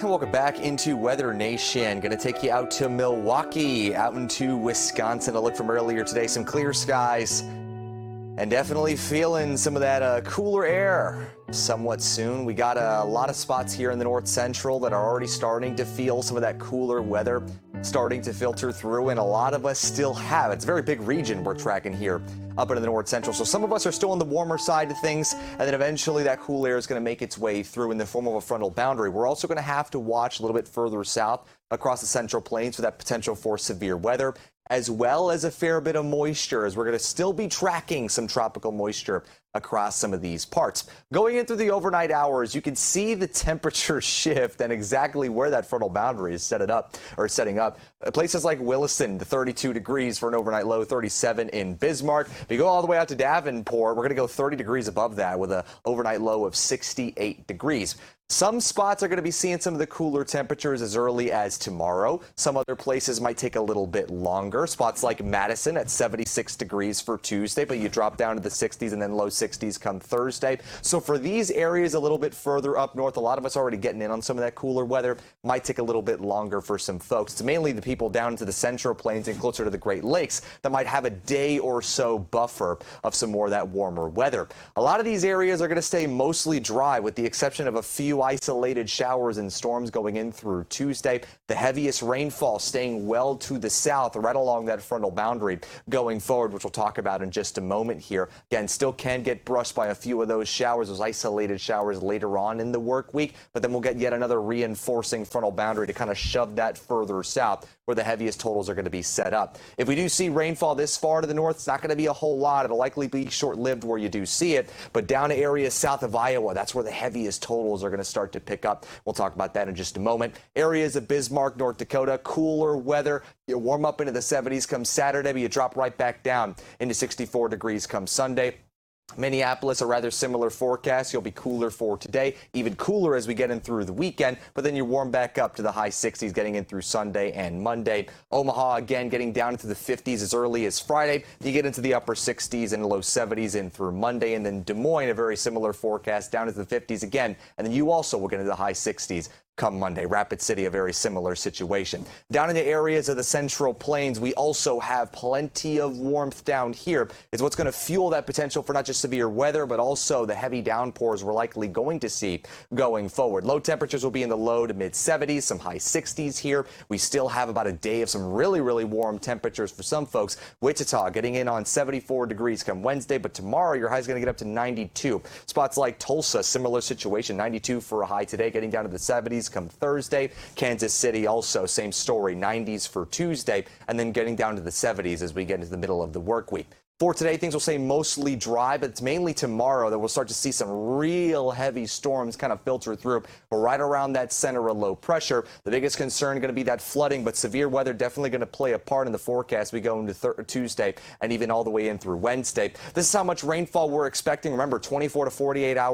Welcome back into Weather Nation. Going to take you out to Milwaukee, out into Wisconsin. A look from earlier today, some clear skies, and definitely feeling some of that cooler air somewhat soon. We got a lot of spots here in the north central that are already starting to feel some of that cooler weather starting to filter through, and a lot of us still have. It's a very big region we're tracking here up into the north central. So some of us are still on the warmer side of things, and then eventually that cool air is going to make its way through in the form of a frontal boundary. We're also going to have to watch a little bit further south across the central plains for that potential for severe weather, as well as a fair bit of moisture, as we're going to still be tracking some tropical moisture across some of these parts. Going into the overnight hours, you can see the temperature shift and exactly where that frontal boundary is setting up. Places like Williston, the 32 degrees for an overnight low, 37 in Bismarck. If you go all the way out to Davenport, we're going to go 30 degrees above that with an overnight low of 68 degrees. Some spots are going to be seeing some of the cooler temperatures as early as tomorrow. Some other places might take a little bit longer. Spots like Madison at 76 degrees for Tuesday, but you drop down to the 60s and then low 60s come Thursday. So for these areas a little bit further up north, a lot of us already getting in on some of that cooler weather. Might take a little bit longer for some folks. It's mainly the people down to the central plains and closer to the Great Lakes that might have a day or so buffer of some more of that warmer weather. A lot of these areas are going to stay mostly dry with the exception of a few isolated showers and storms going in through Tuesday. The heaviest rainfall staying well to the south right along that frontal boundary going forward, which we'll talk about in just a moment here. Again, still can get brushed by a few of those showers, those isolated showers later on in the work week, but then we'll get yet another reinforcing frontal boundary to kind of shove that further south where the heaviest totals are going to be set up. If we do see rainfall this far to the north, it's not going to be a whole lot. It'll likely be short-lived where you do see it, but down to areas south of Iowa, that's where the heaviest totals are going to start to pick up. We'll talk about that in just a moment. Areas of Bismarck, North Dakota, cooler weather. You warm up into the 70s come Saturday, but you drop right back down into 64 degrees come Sunday. Minneapolis, a rather similar forecast. You'll be cooler for today, even cooler as we get in through the weekend, but then you warm back up to the high 60s getting in through Sunday and Monday. Omaha, again, getting down into the 50s as early as Friday. You get into the upper 60s and low 70s in through Monday, and then Des Moines, a very similar forecast, down into the 50s again, and then you also will get into the high 60s come Monday. Rapid City, a very similar situation. Down in the areas of the Central Plains, we also have plenty of warmth down here. It's what's going to fuel that potential for not just severe weather, but also the heavy downpours we're likely going to see going forward. Low temperatures will be in the low to mid 70s, some high 60s here. We still have about a day of some really, really warm temperatures for some folks. Wichita getting in on 74 degrees come Wednesday, but tomorrow your high is going to get up to 92. Spots like Tulsa, similar situation, 92 for a high today, getting down to the 70s come Thursday. Kansas City also same story, 90s for Tuesday, and then getting down to the 70s as we get into the middle of the work week. For today, things will stay mostly dry, but it's mainly tomorrow that we'll start to see some real heavy storms kind of filter through. We're right around that center of low pressure. The biggest concern going to be that flooding, but severe weather definitely going to play a part in the forecast. We go into Tuesday and even all the way in through Wednesday. This is how much rainfall we're expecting. Remember, 24 to 48 hours.